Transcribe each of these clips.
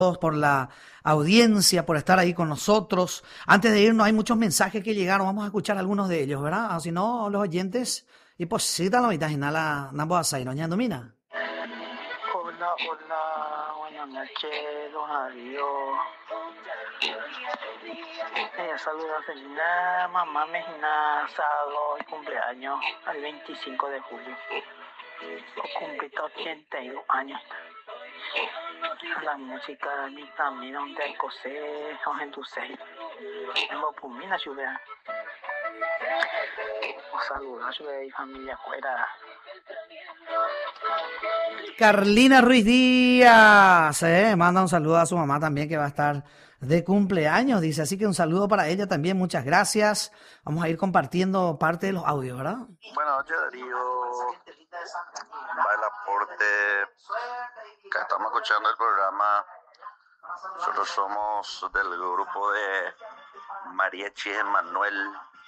por la audiencia, por estar ahí con nosotros. Antes de irnos, hay muchos mensajes que llegaron. Vamos a escuchar algunos de ellos, ¿verdad? Ah, si no, los oyentes, y pues sí, la mitad y nada, nada, doña Domina. Hola, hola, buenas noches, don Adiós. Saludos a Selena, mamá Mejina, sábado y cumpleaños al 25 de julio. Cumplito 81 años. La música de mi camino de José, Jorge Dulce. En Bopumina, Chubea. Saludos a Chubea y familia fuera. Carlina Ruiz Díaz, manda un saludo a su mamá también que va a estar de cumpleaños, dice, así que un saludo para ella también, muchas gracias. Vamos a ir compartiendo parte de los audios, ¿verdad? Buenas noches, Darío. Va el aporte. Acá estamos escuchando el programa. Nosotros somos del grupo de Mariachi Emanuel,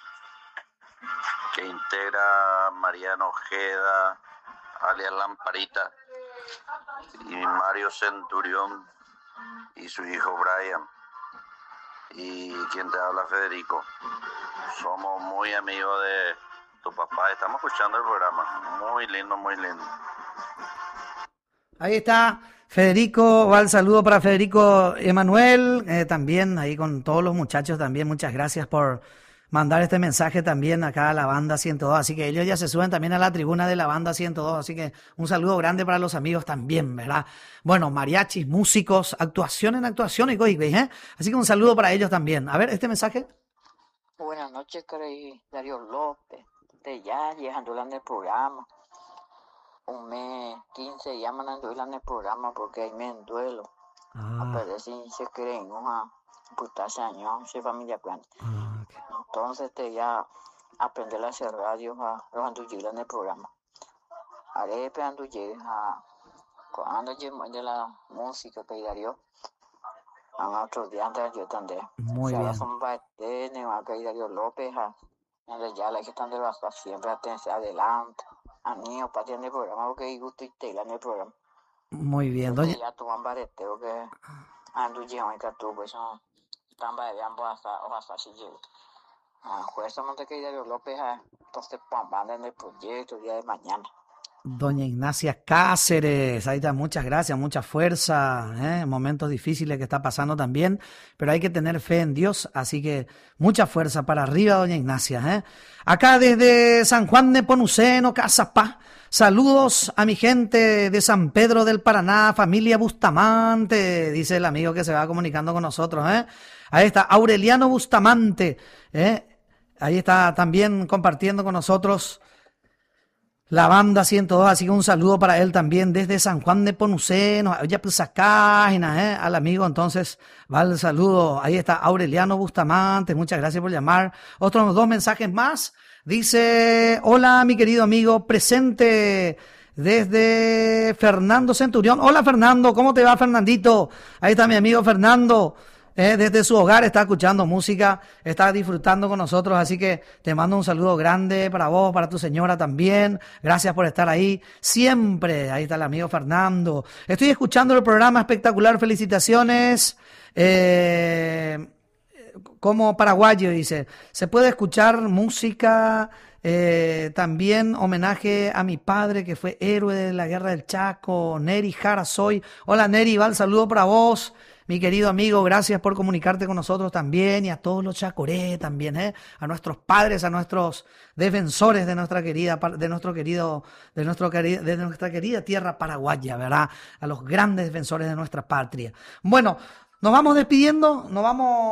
que integra Mariano Ojeda, alias Lamparita, y Mario Centurión y su hijo Brian, y quien te habla, Federico. Somos muy amigos de tu papá, estamos escuchando el programa, muy lindo, muy lindo. Ahí está Federico, va el saludo para Federico Emanuel, también ahí con todos los muchachos también, muchas gracias por mandar este mensaje también acá a la banda 102, así que ellos ya se suben también a la tribuna de la banda 102, así que un saludo grande para los amigos también, ¿verdad? Bueno, mariachis, músicos, actuación y goigbe, así que un saludo para ellos también. A ver, este mensaje. Buenas noches, querido Darío López, de ya llegando en el programa. Un mes, 15 días mandando en el programa porque hay me en duelo. A perder si se creen, una putas años, soy familia grande. Okay. Entonces ya aprender a hacer radio a los andullir en el programa. Haré esperando cuando llegue de la música que Darío a otros días antes yo también. Muy bien. Son batenes, a que Darío López, ya la que están de las siempre atención adelante. A niños para tener el programa porque hay gusto y tela en el programa. Muy bien, doña. Ya toman bareteo que ando llevan que tú pues son tan bailando hasta si llego. Justamente que Darío López entonces van en el proyecto el día de mañana. Doña Ignacia Cáceres, ahí está, muchas gracias, mucha fuerza, momentos difíciles que está pasando también, pero hay que tener fe en Dios, así que mucha fuerza para arriba, doña Ignacia. Acá desde San Juan de Ponuceno, Casapá, saludos a mi gente de San Pedro del Paraná, familia Bustamante, dice el amigo que se va comunicando con nosotros. Ahí está Aureliano Bustamante, ahí está también compartiendo con nosotros la banda 102, así que un saludo para él también desde San Juan de Ponuceno, ya pues acá, al amigo, entonces va el saludo, ahí está Aureliano Bustamante, muchas gracias por llamar. Otros 2 mensajes más, dice, hola mi querido amigo, presente desde Fernando Centurión. Hola Fernando, ¿cómo te va Fernandito? Ahí está mi amigo Fernando. Desde su hogar está escuchando música, está disfrutando con nosotros, así que te mando un saludo grande para vos, para tu señora también, gracias por estar ahí siempre. Ahí está el amigo Fernando. Estoy escuchando el programa espectacular, felicitaciones. Como paraguayo dice, se puede escuchar música, también homenaje a mi padre que fue héroe de la guerra del Chaco, Neri Jara soy. Hola Neri, va el saludo para vos. Mi querido amigo, gracias por comunicarte con nosotros también y a todos los chacoré también, a nuestros padres, a nuestros defensores de nuestra querida tierra paraguaya, ¿verdad? A los grandes defensores de nuestra patria. Bueno, nos vamos despidiendo, nos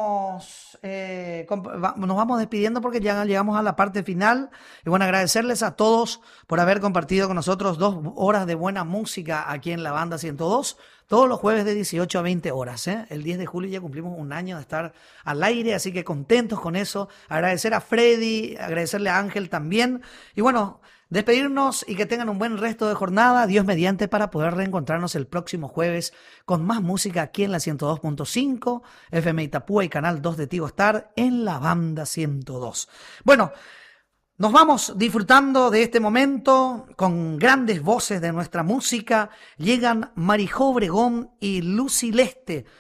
vamos despidiendo porque ya llegamos a la parte final. Y bueno, agradecerles a todos por haber compartido con nosotros 2 horas de buena música aquí en la banda 102. Todos los jueves de 18 a 20 horas. El 10 de julio ya cumplimos un año de estar al aire, así que contentos con eso. Agradecer a Freddy, agradecerle a Ángel también. Y bueno, despedirnos y que tengan un buen resto de jornada, Dios mediante, para poder reencontrarnos el próximo jueves con más música aquí en la 102.5, FM Itapúa y Canal 2 de Tigo Star en la banda 102. Bueno, Nos vamos disfrutando de este momento con grandes voces de nuestra música. Llegan Marijó Obregón y Lucy Leste